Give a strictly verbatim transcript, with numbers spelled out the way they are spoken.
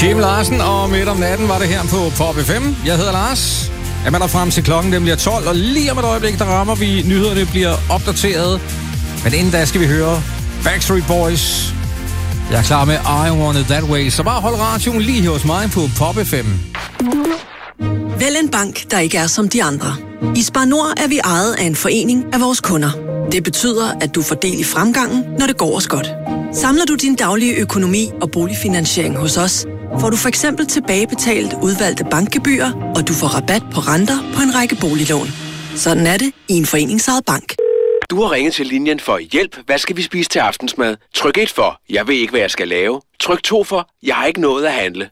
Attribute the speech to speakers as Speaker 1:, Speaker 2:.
Speaker 1: Kim Larsen og Midt om natten var det her på Pop F M. Jeg hedder Lars. Jeg er der frem til klokken, den bliver tolv, og lige om et øjeblik, der rammer vi nyhederne, bliver opdateret. Men inden da skal vi høre Backstreet Boys. Jeg er klar med I Want It That Way, så bare hold radioen lige her hos mig på Pop F M.
Speaker 2: Vælg en bank, der ikke er som de andre. I Spar Nord er vi ejet af en forening af vores kunder. Det betyder, at du får del i fremgangen, når det går os godt. Samler du din daglige økonomi og boligfinansiering hos os, får du for eksempel tilbagebetalt udvalgte bankgebyrer, og du får rabat på renter på en række boliglån. Sådan er det i en foreningsejet bank.
Speaker 3: Du har ringet til linjen for hjælp. Hvad skal vi spise til aftensmad? Tryk et for, jeg ved ikke, hvad jeg skal lave. Tryk to for, jeg har ikke noget at handle.